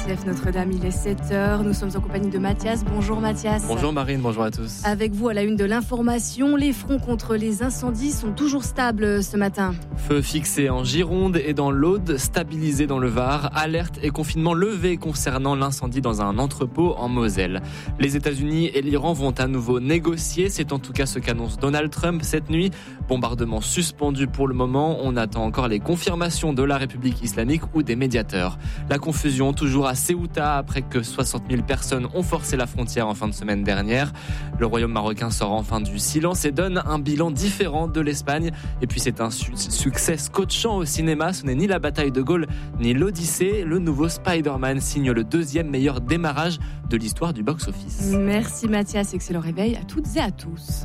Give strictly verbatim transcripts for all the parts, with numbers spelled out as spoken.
R C F Notre-Dame, il est sept heures. Nous sommes en compagnie de Mathias. Bonjour Mathias. Bonjour Marine, bonjour à tous. Avec vous à la une de l'information, les fronts contre les incendies sont toujours stables ce matin. Feu fixé en Gironde et dans l'Aude, stabilisé dans le Var, alerte et confinement levé concernant l'incendie dans un entrepôt en Moselle. Les États-Unis et l'Iran vont à nouveau négocier, c'est en tout cas ce qu'annonce Donald Trump cette nuit. Bombardement suspendu pour le moment, on attend encore les confirmations de la République islamique ou des médiateurs. La confusion toujours à Ceuta après que soixante mille personnes ont forcé la frontière en fin de semaine dernière. Le royaume marocain sort enfin du silence et donne un bilan différent de l'Espagne. Et puis c'est un su- succès scotchant au cinéma. Ce n'est ni la bataille de Gaulle ni l'Odyssée. Le nouveau Spider-Man signe le deuxième meilleur démarrage de l'histoire du box-office. Merci Mathias, excellent réveil à toutes et à tous.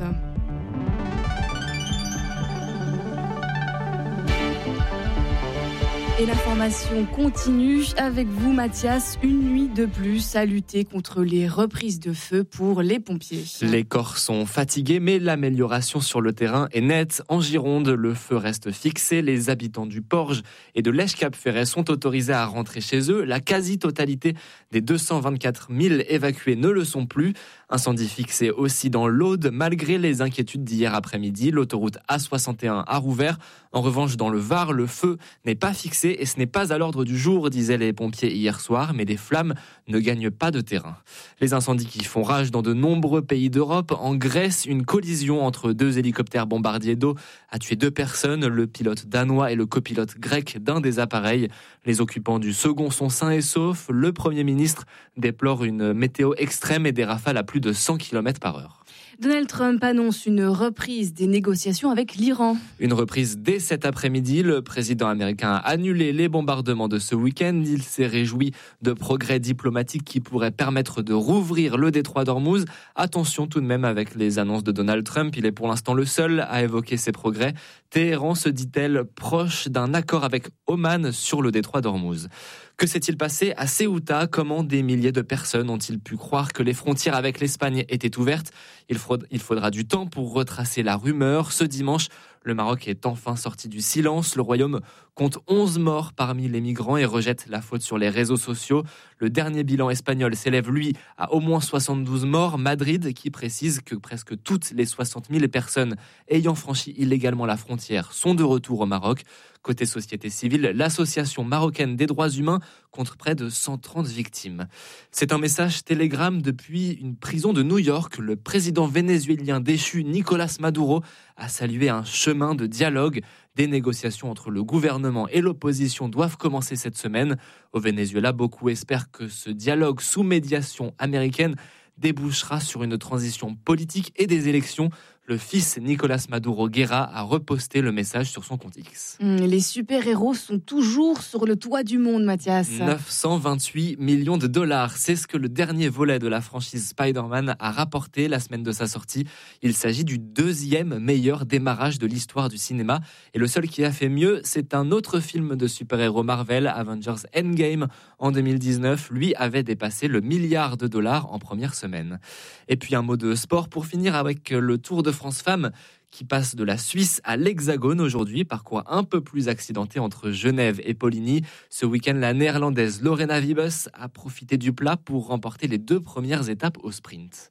Et l'information continue avec vous, Mathias. Une nuit de plus à lutter contre les reprises de feu pour les pompiers. Les corps sont fatigués, mais l'amélioration sur le terrain est nette. En Gironde, le feu reste fixé. Les habitants du Porge et de l'Èche-Cap-Ferret sont autorisés à rentrer chez eux. La quasi-totalité des deux cent vingt-quatre mille évacués ne le sont plus. Incendie fixé aussi dans l'Aude, malgré les inquiétudes d'hier après-midi. L'autoroute A soixante et un a rouvert. En revanche, dans le Var, le feu n'est pas fixé et ce n'est pas à l'ordre du jour, disaient les pompiers hier soir, mais les flammes ne gagnent pas de terrain. Les incendies qui font rage dans de nombreux pays d'Europe. En Grèce, une collision entre deux hélicoptères bombardiers d'eau a tué deux personnes, le pilote danois et le copilote grec d'un des appareils. Les occupants du second sont sains et saufs. Le Premier ministre déplore une météo extrême et des rafales à plus de cent kilomètres par heure. Donald Trump annonce une reprise des négociations avec l'Iran. Une reprise dès cet après-midi. Le président américain a annulé les bombardements de ce week-end. Il s'est réjoui de progrès diplomatiques qui pourraient permettre de rouvrir le détroit d'Ormuz. Attention tout de même avec les annonces de Donald Trump. Il est pour l'instant le seul à évoquer ces progrès. Téhéran se dit-elle proche d'un accord avec Oman sur le détroit d'Ormuz. Que s'est-il passé à Ceuta ? Comment des milliers de personnes ont-ils pu croire que les frontières avec l'Espagne étaient ouvertes ? Il faudra, il faudra du temps pour retracer la rumeur. Ce dimanche, le Maroc est enfin sorti du silence. Le Royaume compte onze morts parmi les migrants et rejette la faute sur les réseaux sociaux. Le dernier bilan espagnol s'élève, lui, à au moins soixante-douze morts. Madrid, qui précise que presque toutes les soixante mille personnes ayant franchi illégalement la frontière sont de retour au Maroc. Côté société civile, l'Association marocaine des droits humains compte près de cent trente victimes. C'est un message télégramme depuis une prison de New York. Le président vénézuélien déchu Nicolás Maduro a salué un chemin de dialogue. Des négociations entre le gouvernement et l'opposition doivent commencer cette semaine. Au Venezuela, beaucoup espèrent que ce dialogue sous médiation américaine débouchera sur une transition politique et des élections. Le fils Nicolás Maduro Guerra a reposté le message sur son compte X. Les super-héros sont toujours sur le toit du monde, Mathias. neuf cent vingt-huit millions de dollars, c'est ce que le dernier volet de la franchise Spider-Man a rapporté la semaine de sa sortie. Il s'agit du deuxième meilleur démarrage de l'histoire du cinéma. Et le seul qui a fait mieux, c'est un autre film de super-héros Marvel, Avengers Endgame, en deux mille dix-neuf. Lui avait dépassé le milliard de dollars en première semaine. Et puis un mot de sport pour finir avec le Tour de France Femmes qui passe de la Suisse à l'Hexagone aujourd'hui, parcours un peu plus accidenté entre Genève et Poligny. Ce week-end, la néerlandaise Lorena Wiebes a profité du plat pour remporter les deux premières étapes au sprint.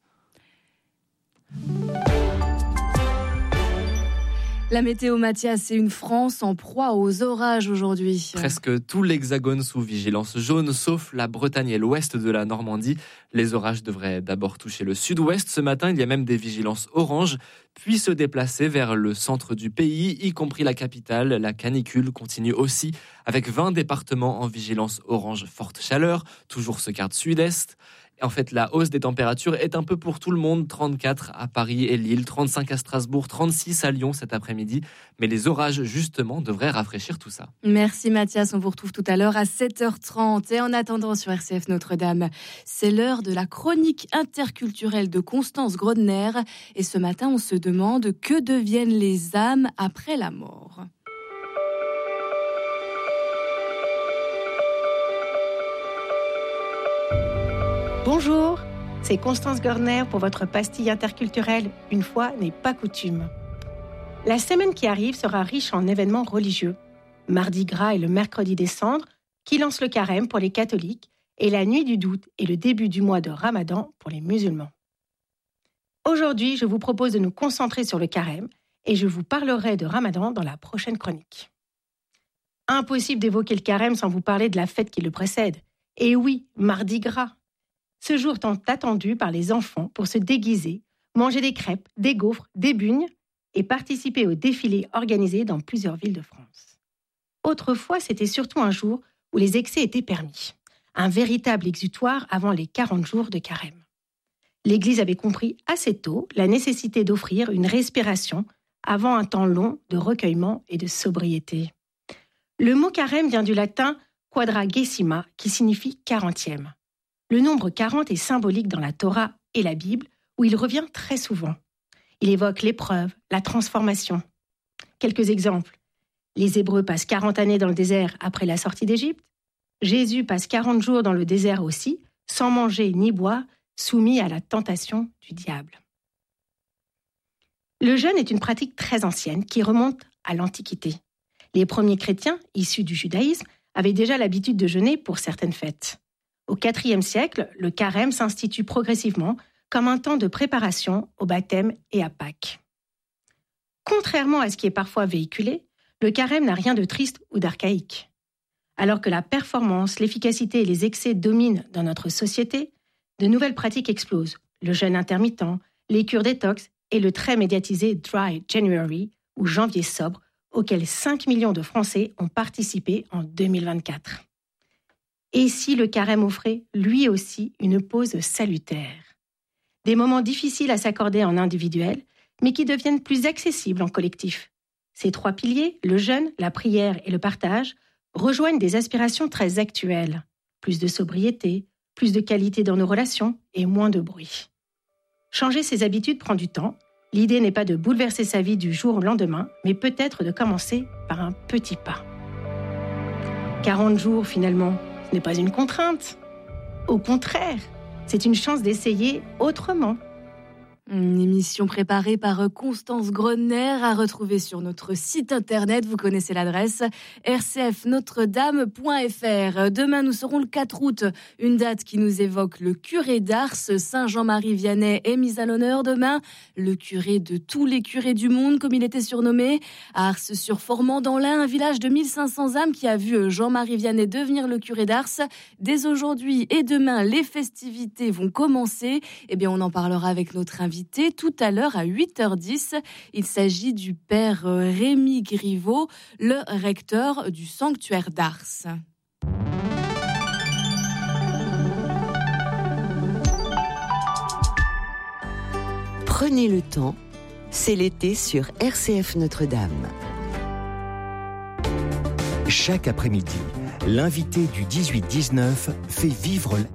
La météo, Mathias, c'est une France en proie aux orages aujourd'hui. Presque tout l'Hexagone sous vigilance jaune, sauf la Bretagne et l'ouest de la Normandie. Les orages devraient d'abord toucher le sud-ouest. Ce matin, il y a même des vigilances orange, puis se déplacer vers le centre du pays, y compris la capitale. La canicule continue aussi, avec vingt départements en vigilance orange forte chaleur, toujours ce quart sud-est. En fait, la hausse des températures est un peu pour tout le monde. trente-quatre à Paris et Lille, trente-cinq à Strasbourg, trente-six à Lyon cet après-midi. Mais les orages, justement, devraient rafraîchir tout ça. Merci Mathias, on vous retrouve tout à l'heure à sept heures trente. Et en attendant sur R C F Notre-Dame, c'est l'heure de la chronique interculturelle de Constance Grodner. Et ce matin, on se demande que deviennent les âmes après la mort. Bonjour, c'est Constance Grodner pour votre pastille interculturelle. Une fois n'est pas coutume. La semaine qui arrive sera riche en événements religieux. Mardi Gras et le mercredi des Cendres, qui lance le carême pour les catholiques, et la nuit du doute est le début du mois de Ramadan pour les musulmans. Aujourd'hui, je vous propose de nous concentrer sur le carême et je vous parlerai de Ramadan dans la prochaine chronique. Impossible d'évoquer le carême sans vous parler de la fête qui le précède. Et oui, Mardi Gras. Ce jour tant attendu par les enfants pour se déguiser, manger des crêpes, des gaufres, des bugnes et participer au défilé organisé dans plusieurs villes de France. Autrefois, c'était surtout un jour où les excès étaient permis. Un véritable exutoire avant les quarante jours de carême. L'Église avait compris assez tôt la nécessité d'offrir une respiration avant un temps long de recueillement et de sobriété. Le mot carême vient du latin quadragesima, qui signifie quarantième. Le nombre quarante est symbolique dans la Torah et la Bible, où il revient très souvent. Il évoque l'épreuve, la transformation. Quelques exemples. Les Hébreux passent quarante années dans le désert après la sortie d'Égypte. Jésus passe quarante jours dans le désert aussi, sans manger ni boire, soumis à la tentation du diable. Le jeûne est une pratique très ancienne qui remonte à l'Antiquité. Les premiers chrétiens, issus du judaïsme, avaient déjà l'habitude de jeûner pour certaines fêtes. Au quatrième siècle, le carême s'institue progressivement comme un temps de préparation au baptême et à Pâques. Contrairement à ce qui est parfois véhiculé, le carême n'a rien de triste ou d'archaïque. Alors que la performance, l'efficacité et les excès dominent dans notre société, de nouvelles pratiques explosent. Le jeûne intermittent, les cures détox et le très médiatisé Dry January, ou janvier sobre, auquel cinq millions de Français ont participé en deux mille vingt-quatre. Et si le carême offrait, lui aussi, une pause salutaire? Des moments difficiles à s'accorder en individuel, mais qui deviennent plus accessibles en collectif. Ces trois piliers, le jeûne, la prière et le partage, rejoignent des aspirations très actuelles. Plus de sobriété, plus de qualité dans nos relations et moins de bruit. Changer ses habitudes prend du temps. L'idée n'est pas de bouleverser sa vie du jour au lendemain, mais peut-être de commencer par un petit pas. quarante jours, finalement, ce n'est pas une contrainte. Au contraire, c'est une chance d'essayer autrement. Une émission préparée par Constance Grodner à retrouver sur notre site internet. Vous connaissez l'adresse r c f notre dame point f r. Demain, nous serons le quatre août, une date qui nous évoque le curé d'Ars. Saint Jean-Marie Vianney est mis à l'honneur demain. Le curé de tous les curés du monde, comme il était surnommé. À Ars-sur-Formand, dans l'Ain, un village de mille cinq cents âmes qui a vu Jean-Marie Vianney devenir le curé d'Ars. Dès aujourd'hui et demain, les festivités vont commencer. Eh bien, on en parlera avec notre invité tout à l'heure à huit heures dix. Il s'agit du père Rémi Griveau, le recteur du sanctuaire d'Ars. Prenez le temps, c'est l'été sur R C F Notre-Dame. Chaque après-midi, l'invité du dix-huit dix-neuf fait vivre l'...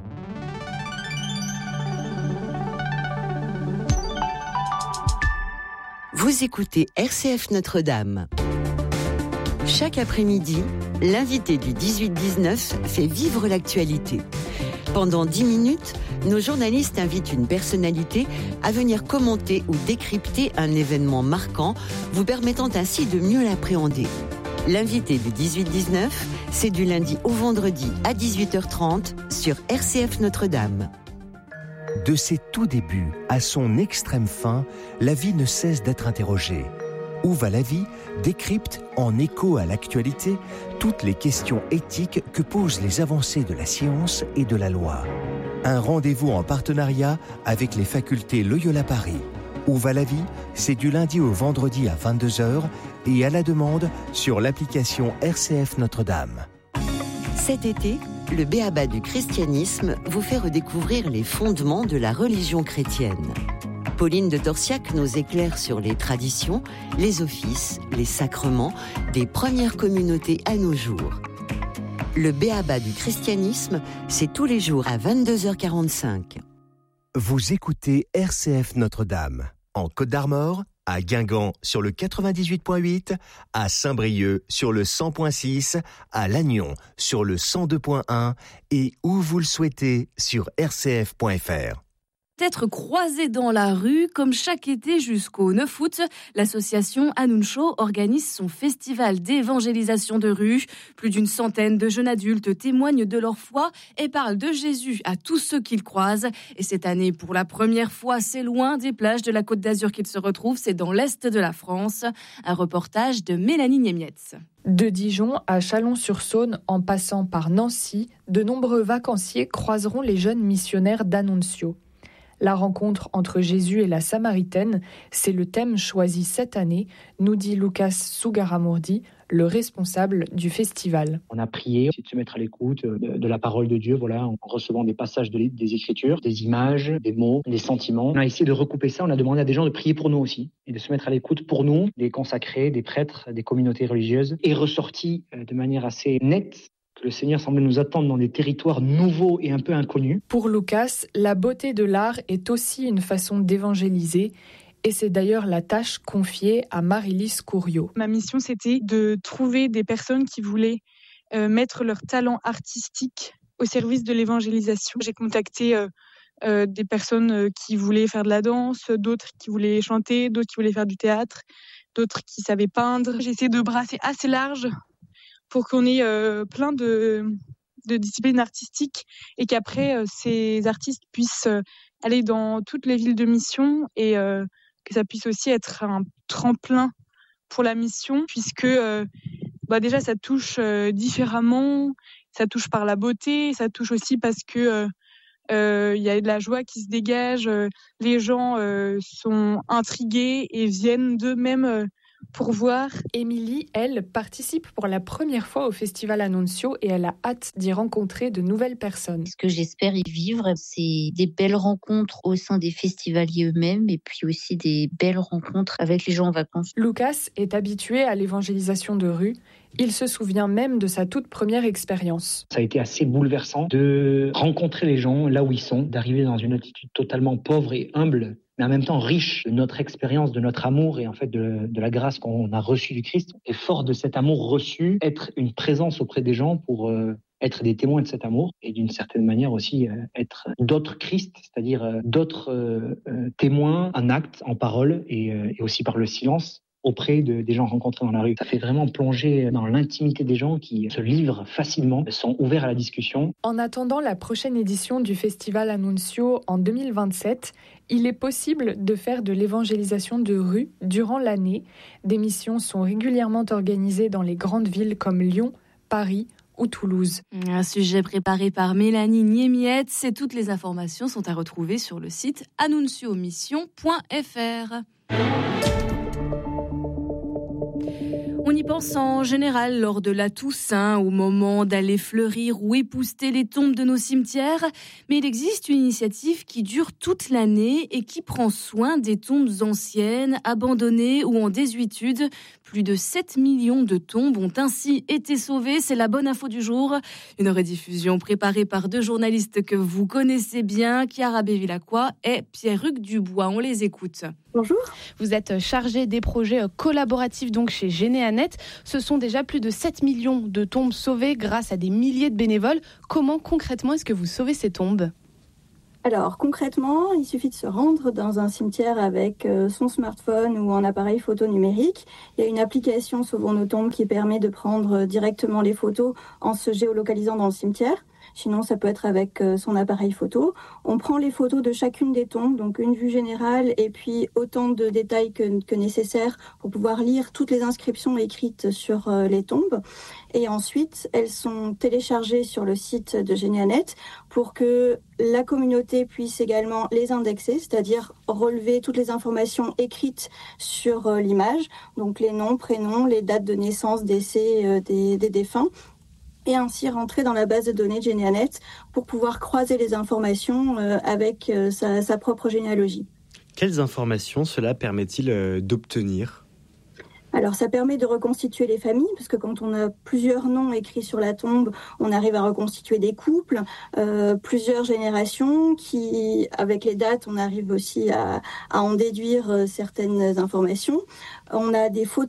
Vous écoutez R C F Notre-Dame. Chaque après-midi, l'invité du dix-huit dix-neuf fait vivre l'actualité. Pendant dix minutes, nos journalistes invitent une personnalité à venir commenter ou décrypter un événement marquant, vous permettant ainsi de mieux l'appréhender. L'invité du dix-huit dix-neuf, c'est du lundi au vendredi à dix-huit heures trente sur R C F Notre-Dame. De ses tout débuts à son extrême fin, la vie ne cesse d'être interrogée. Où va la vie décrypte, en écho à l'actualité, toutes les questions éthiques que posent les avancées de la science et de la loi. Un rendez-vous en partenariat avec les facultés Loyola Paris. Où va la vie, c'est du lundi au vendredi à vingt-deux heures et à la demande sur l'application R C F Notre-Dame. Cet été, le B.A.B.A. du christianisme vous fait redécouvrir les fondements de la religion chrétienne. Pauline de Torsiac nous éclaire sur les traditions, les offices, les sacrements des premières communautés à nos jours. Le B.A.B.A. du christianisme, c'est tous les jours à vingt-deux heures quarante-cinq. Vous écoutez R C F Notre-Dame, en Côte d'Armor, à Guingamp sur le quatre-vingt-dix-huit point huit, à Saint-Brieuc sur le cent point six, à Lannion sur le cent deux point un et où vous le souhaitez sur r c f point f r. Être croisés dans la rue, comme chaque été jusqu'au neuf août, l'association Anuncio organise son festival d'évangélisation de rue. Plus d'une centaine de jeunes adultes témoignent de leur foi et parlent de Jésus à tous ceux qu'ils croisent. Et cette année, pour la première fois, c'est loin des plages de la Côte d'Azur qu'ils se retrouvent, c'est dans l'Est de la France. Un reportage de Mélanie Niemietz. De Dijon à Chalon-sur-Saône, en passant par Nancy, de nombreux vacanciers croiseront les jeunes missionnaires d'Anuncio. La rencontre entre Jésus et la Samaritaine, c'est le thème choisi cette année, nous dit Lucas Sugaramourdi, le responsable du festival. On a prié, c'est de se mettre à l'écoute de, de la parole de Dieu, voilà, en recevant des passages de, des Écritures, des images, des mots, des sentiments. On a essayé de recouper ça, on a demandé à des gens de prier pour nous aussi, et de se mettre à l'écoute pour nous, des consacrés, des prêtres, des communautés religieuses, et ressorti de manière assez nette que le Seigneur semble nous attendre dans des territoires nouveaux et un peu inconnus. Pour Lucas, la beauté de l'art est aussi une façon d'évangéliser, et c'est d'ailleurs la tâche confiée à Marie-Lise Couriot. Ma mission, c'était de trouver des personnes qui voulaient euh, mettre leur talent artistique au service de l'évangélisation. J'ai contacté euh, euh, des personnes qui voulaient faire de la danse, d'autres qui voulaient chanter, d'autres qui voulaient faire du théâtre, d'autres qui savaient peindre. J'ai essayé de brasser assez large pour qu'on ait euh, plein de, de disciplines artistiques et qu'après, euh, ces artistes puissent euh, aller dans toutes les villes de mission et euh, que ça puisse aussi être un tremplin pour la mission, puisque euh, bah déjà, ça touche euh, différemment, ça touche par la beauté, ça touche aussi parce que euh, euh, y a de la joie qui se dégage, euh, les gens euh, sont intrigués et viennent d'eux-mêmes euh, pour voir. Émilie, elle, participe pour la première fois au festival Anuncio et elle a hâte d'y rencontrer de nouvelles personnes. Ce que j'espère y vivre, c'est des belles rencontres au sein des festivaliers eux-mêmes et puis aussi des belles rencontres avec les gens en vacances. Lucas est habitué à l'évangélisation de rue. Il se souvient même de sa toute première expérience. Ça a été assez bouleversant de rencontrer les gens là où ils sont, d'arriver dans une attitude totalement pauvre et humble, mais en même temps riche de notre expérience, de notre amour et en fait de, de la grâce qu'on a reçue du Christ. Et fort de cet amour reçu, être une présence auprès des gens pour euh, être des témoins de cet amour et d'une certaine manière aussi euh, être d'autres Christ, c'est-à-dire euh, d'autres euh, euh, témoins en acte, en parole et, euh, et aussi par le silence auprès de, des gens rencontrés dans la rue. Ça fait vraiment plonger dans l'intimité des gens qui se livrent facilement, sont ouverts à la discussion. En attendant la prochaine édition du festival Anuncio en deux mille vingt-sept, il est possible de faire de l'évangélisation de rue durant l'année. Des missions sont régulièrement organisées dans les grandes villes comme Lyon, Paris ou Toulouse. Un sujet préparé par Mélanie Niemietz et toutes les informations sont à retrouver sur le site anuncio mission point f r. On y pense en général lors de la Toussaint, au moment d'aller fleurir ou épousseter les tombes de nos cimetières. Mais il existe une initiative qui dure toute l'année et qui prend soin des tombes anciennes, abandonnées ou en désuétude. Plus de sept millions de tombes ont ainsi été sauvées. C'est la bonne info du jour. Une rediffusion préparée par deux journalistes que vous connaissez bien, Chiara Bevilacqua et Pierre-Hugues Dubois. On les écoute. Bonjour. Vous êtes chargé des projets collaboratifs donc chez Généanet. Ce sont déjà plus de sept millions de tombes sauvées grâce à des milliers de bénévoles. Comment concrètement est-ce que vous sauvez ces tombes ? Alors concrètement, il suffit de se rendre dans un cimetière avec son smartphone ou un appareil photo numérique. Il y a une application Sauvons nos tombes qui permet de prendre directement les photos en se géolocalisant dans le cimetière. Sinon, ça peut être avec son appareil photo. On prend les photos de chacune des tombes, donc une vue générale et puis autant de détails que, que nécessaire pour pouvoir lire toutes les inscriptions écrites sur les tombes. Et ensuite, elles sont téléchargées sur le site de Généanet pour que la communauté puisse également les indexer, c'est-à-dire relever toutes les informations écrites sur l'image, donc les noms, prénoms, les dates de naissance, décès des, des défunts, et ainsi rentrer dans la base de données de Généanet pour pouvoir croiser les informations avec sa, sa propre généalogie. Quelles informations cela permet-il d'obtenir ? Alors ça permet de reconstituer les familles, parce que quand on a plusieurs noms écrits sur la tombe, on arrive à reconstituer des couples, euh, plusieurs générations, qui, avec les dates, on arrive aussi à, à en déduire certaines informations. On a des photos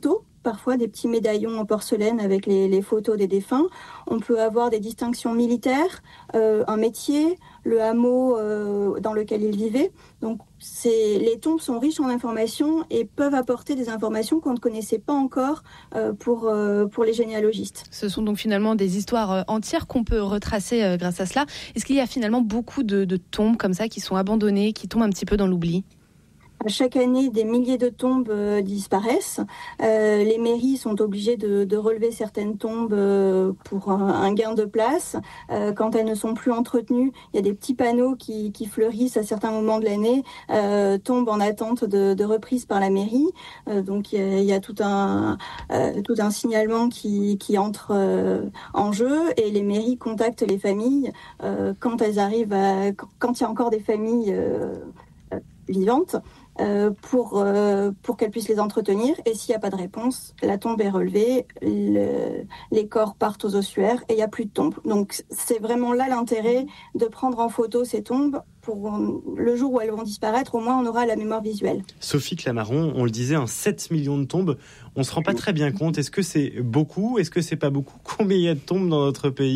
parfois des petits médaillons en porcelaine avec les, les photos des défunts. On peut avoir des distinctions militaires, euh, un métier, le hameau euh, dans lequel ils vivaient. Donc c'est, les tombes sont riches en informations et peuvent apporter des informations qu'on ne connaissait pas encore euh, pour, euh, pour les généalogistes. Ce sont donc finalement des histoires entières qu'on peut retracer euh, grâce à cela. Est-ce qu'il y a finalement beaucoup de, de tombes comme ça qui sont abandonnées, qui tombent un petit peu dans l'oubli ? Chaque année, des milliers de tombes euh, disparaissent. Euh, les mairies sont obligées de, de relever certaines tombes euh, pour un, un gain de place. Euh, quand elles ne sont plus entretenues, il y a des petits panneaux qui, qui fleurissent à certains moments de l'année, euh, tombent en attente de, de reprise par la mairie. Euh, donc il y a, il y a tout un euh, tout un signalement qui, qui entre euh, en jeu et les mairies contactent les familles euh, quand elles arrivent à quand il y a encore des familles euh, vivantes. Euh, pour, euh, pour qu'elles puissent les entretenir. Et s'il n'y a pas de réponse, la tombe est relevée, le, les corps partent aux ossuaires et il n'y a plus de tombe. Donc c'est vraiment là l'intérêt de prendre en photo ces tombes. Pour le jour où elles vont disparaître, au moins on aura la mémoire visuelle. Sophie Clamaron, on le disait, un sept millions de tombes. On ne se rend pas très bien compte. Est-ce que c'est beaucoup ? Est-ce que c'est pas beaucoup ? Combien il y a de tombes dans notre pays ?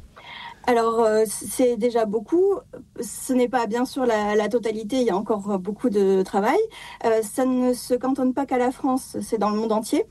Alors, euh, c'est déjà beaucoup. Ce n'est pas bien sûr la, la totalité, il y a encore beaucoup de travail. Euh, ça ne se cantonne pas qu'à la France, c'est dans le monde entier.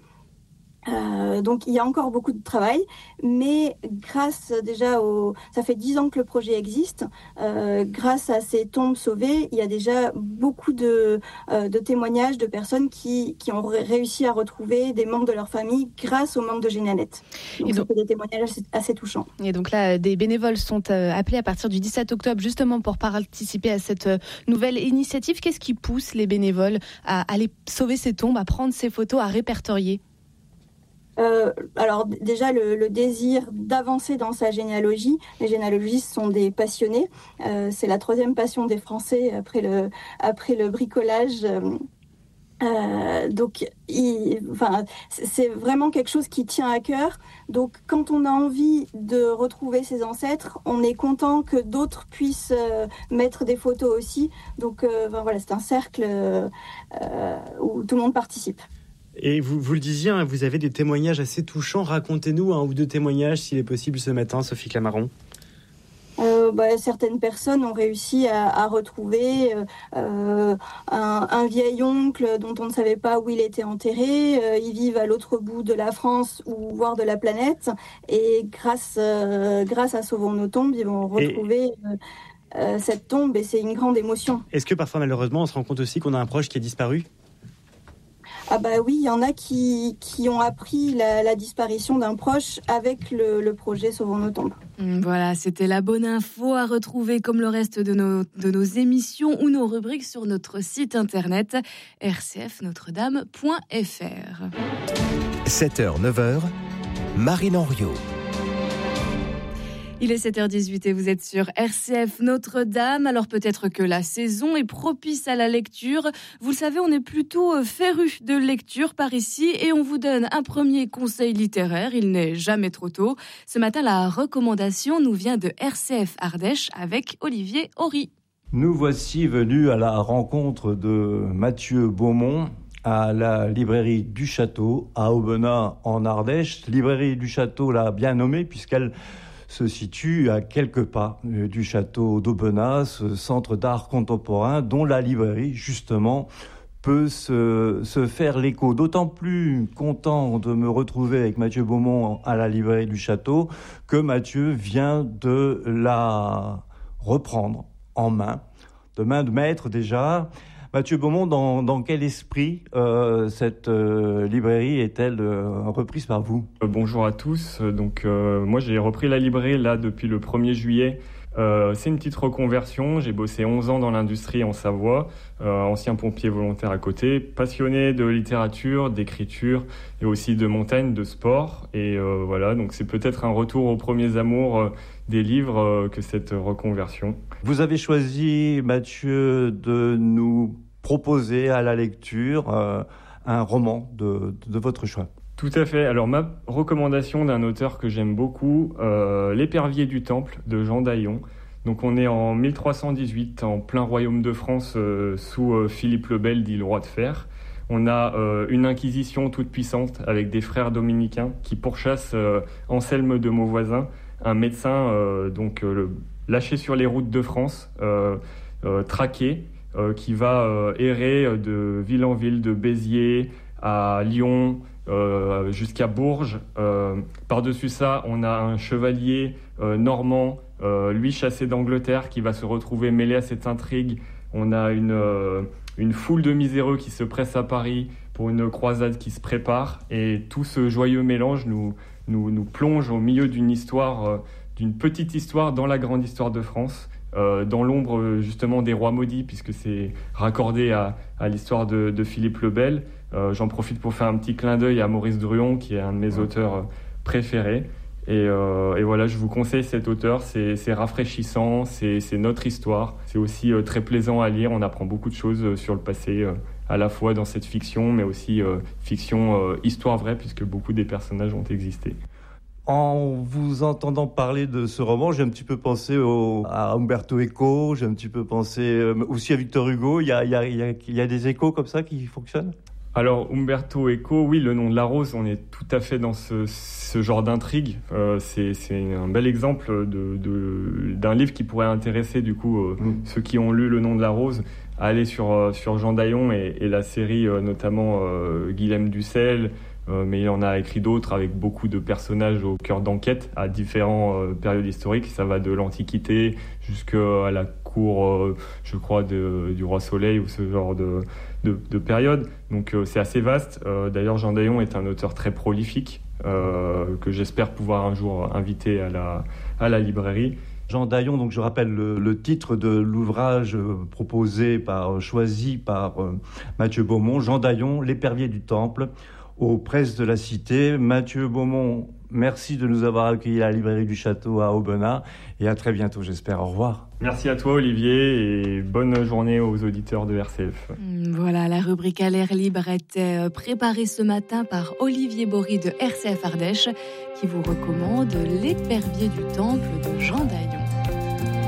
Euh, donc il y a encore beaucoup de travail, mais grâce déjà au... Ça fait dix ans que le projet existe. Euh, grâce à ces tombes sauvées, il y a déjà beaucoup de, euh, de témoignages de personnes qui, qui ont ré- réussi à retrouver des membres de leur famille grâce aux membres de Généanet. Donc, donc c'est des témoignages assez, assez touchants. Et donc là, des bénévoles sont euh, appelés à partir du dix-sept octobre justement pour participer à cette euh, nouvelle initiative. Qu'est-ce qui pousse les bénévoles à aller sauver ces tombes, à prendre ces photos, à répertorier ? Euh, alors déjà le, le désir d'avancer dans sa généalogie. Les généalogistes sont des passionnés. Euh, c'est la troisième passion des Français après le, après le bricolage. Euh, donc il, enfin, c'est vraiment quelque chose qui tient à cœur. Donc quand on a envie de retrouver ses ancêtres, on est content que d'autres puissent euh, mettre des photos aussi. Donc euh, enfin, voilà, c'est un cercle euh, où tout le monde participe. Et vous, vous le disiez, hein, vous avez des témoignages assez touchants. Racontez-nous un ou deux témoignages, s'il est possible, ce matin, Sophie Clamaron. Euh, bah, certaines personnes ont réussi à, à retrouver euh, un, un vieil oncle dont on ne savait pas où il était enterré. Euh, ils vivent à l'autre bout de la France ou voire de la planète. Et grâce, euh, grâce à Sauvons nos tombes, ils vont retrouver... Et... Euh, euh, cette tombe et c'est une grande émotion. Est-ce que parfois, malheureusement, on se rend compte aussi qu'on a un proche qui a disparu ? Ah bah oui, il y en a qui, qui ont appris la, la disparition d'un proche avec le, le projet Sauvons nos tombes. Voilà, c'était la bonne info à retrouver comme le reste de nos, de nos émissions ou nos rubriques sur notre site internet r c f notre dame point f r. sept heures neuf heures, Marine Henriot. Il est sept heures dix-huit et vous êtes sur R C F Notre-Dame. Alors peut-être que la saison est propice à la lecture. Vous le savez, on est plutôt férus de lecture par ici et on vous donne un premier conseil littéraire. Il n'est jamais trop tôt. Ce matin, la recommandation nous vient de R C F Ardèche avec Olivier Horry. Nous voici venus à la rencontre de Mathieu Beaumont à la librairie du Château à Aubenas en Ardèche. Librairie du Château l'a bien nommée puisqu'elle se situe à quelques pas du château d'Aubenas, ce centre d'art contemporain dont la librairie, justement, peut se, se faire l'écho. D'autant plus content de me retrouver avec Mathieu Beaumont à la librairie du château que Mathieu vient de la reprendre en main, de main de maître déjà. Mathieu Beaumont, dans, dans quel esprit euh, cette euh, librairie est-elle euh, reprise par vous ? euh, Bonjour à tous. Donc, euh, moi, j'ai repris la librairie là depuis le premier juillet. Euh, c'est une petite reconversion. J'ai bossé onze ans dans l'industrie en Savoie, euh, ancien pompier volontaire à côté, passionné de littérature, d'écriture et aussi de montagne, de sport. Et euh, voilà, donc c'est peut-être un retour aux premiers amours euh, des livres euh, que cette reconversion. Vous avez choisi, Mathieu, de nous proposer à la lecture euh, un roman de, de votre choix. Tout à fait. Alors, ma recommandation d'un auteur que j'aime beaucoup, euh, L'Épervier du Temple de Jean Daillon. Donc, on est en mille trois cent dix-huit, en plein royaume de France, euh, sous euh, Philippe le Bel, dit le roi de fer. On a euh, une inquisition toute puissante avec des frères dominicains qui pourchassent euh, Anselme de Mauvoisin, un médecin euh, donc euh, le, lâché sur les routes de France, euh, euh, traqué, euh, qui va euh, errer de ville en ville, de Béziers à Lyon, euh, jusqu'à Bourges. Euh, par-dessus ça, on a un chevalier euh, normand, euh, lui chassé d'Angleterre, qui va se retrouver mêlé à cette intrigue. On a une, euh, une foule de miséreux qui se pressent à Paris pour une croisade qui se prépare. Et tout ce joyeux mélange nous, nous, nous plonge au milieu d'une histoire, euh, d'une petite histoire dans la grande histoire de France. Euh, dans l'ombre justement des rois maudits, puisque c'est raccordé à, à l'histoire de, de Philippe le Bel. Euh, j'en profite pour faire un petit clin d'œil à Maurice Druon, qui est un de mes auteurs préférés. Et, euh, et voilà, je vous conseille cet auteur, c'est, c'est rafraîchissant, c'est, c'est notre histoire. C'est aussi euh, très plaisant à lire, on apprend beaucoup de choses euh, sur le passé, euh, à la fois dans cette fiction, mais aussi euh, fiction, euh, histoire vraie, puisque beaucoup des personnages ont existé. En vous entendant parler de ce roman, j'ai un petit peu pensé au, à Umberto Eco, j'ai un petit peu pensé euh, aussi à Victor Hugo. Il y a, il y a, il y a, il y a des échos comme ça qui fonctionnent ? Alors, Umberto Eco, oui, Le nom de la rose, on est tout à fait dans ce, ce genre d'intrigue. Euh, c'est, c'est un bel exemple de, de, d'un livre qui pourrait intéresser, du coup, euh, mmh. ceux qui ont lu Le nom de la rose, à aller sur, euh, sur Jean Daillon et, et la série, euh, notamment euh, Guilhem Dussel, euh, mais il en a écrit d'autres avec beaucoup de personnages au cœur d'enquête à différentes euh, périodes historiques. Ça va de l'Antiquité jusqu'à la cour, euh, je crois, de, du Roi Soleil ou ce genre de, de, de période. Donc euh, c'est assez vaste. Euh, d'ailleurs, Jean Daillon est un auteur très prolifique euh, que j'espère pouvoir un jour inviter à la, à la librairie. Jean Daillon, donc je rappelle le, le titre de l'ouvrage proposé par, choisi par euh, Mathieu Beaumont, Jean Daillon, L'épervier du Temple, aux presses de la Cité. Mathieu Beaumont, merci de nous avoir accueillis à la librairie du Château à Aubenas et à très bientôt, j'espère. Au revoir. Merci à toi, Olivier, et bonne journée aux auditeurs de R C F. Voilà, la rubrique à l'air libre était préparée ce matin par Olivier Bory de R C F Ardèche, qui vous recommande L'épervier du Temple de Jean Daillon.